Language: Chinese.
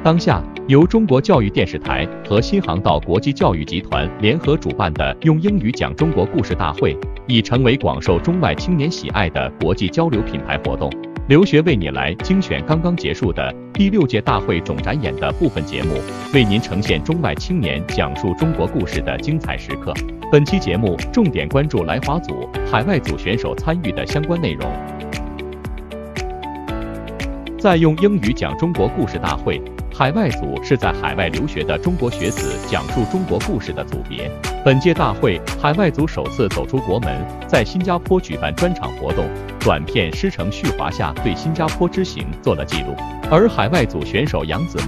当下，由中国教育电视台和新航道国际教育集团联合主办的用英语讲中国故事大会，已成为广受中外青年喜爱的国际交流品牌活动。留学为你来精选刚刚结束的第6届大会总展演的部分节目，为您呈现中外青年讲述中国故事的精彩时刻。本期节目重点关注来华组、海外组选手参与的相关内容。在用英语讲中国故事大会，海外组是在海外留学的中国学子讲述中国故事的组别。本届大会，海外组首次走出国门，在新加坡举办专场活动，短片师承续华夏对新加坡之行做了记录。而海外组选手杨子